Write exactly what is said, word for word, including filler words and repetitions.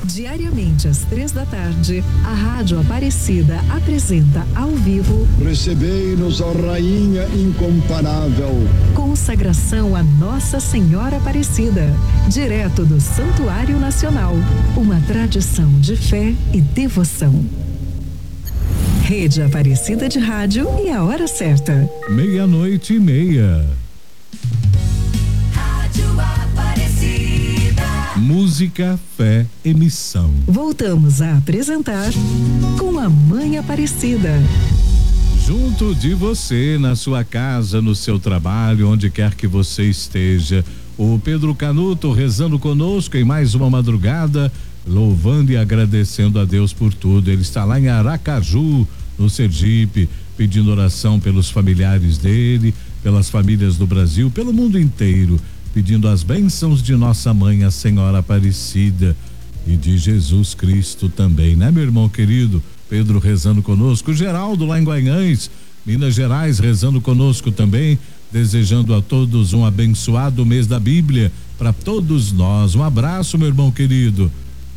Diariamente às três da tarde, a Rádio Aparecida apresenta ao vivo Recebei-nos, ó Rainha incomparável. Consagração a Nossa Senhora Aparecida, direto do Santuário Nacional. Uma tradição de fé e devoção. Rede Aparecida de Rádio e a hora certa. Meia-noite e meia. Música, fé e missão. Voltamos a apresentar com a Mãe Aparecida. Junto de você, na sua casa, no seu trabalho, onde quer que você esteja. O Pedro Canuto rezando conosco em mais uma madrugada, louvando e agradecendo a Deus por tudo. Ele está lá em Aracaju, no Sergipe, pedindo oração pelos familiares dele, pelas famílias do Brasil, pelo mundo inteiro, pedindo as bênçãos de nossa mãe, a Senhora Aparecida, e de Jesus Cristo também, né, meu irmão querido? Pedro rezando conosco, Geraldo lá em Guanhães, Minas Gerais, rezando conosco também, desejando a todos um abençoado mês da Bíblia para todos nós. Um abraço, meu irmão querido.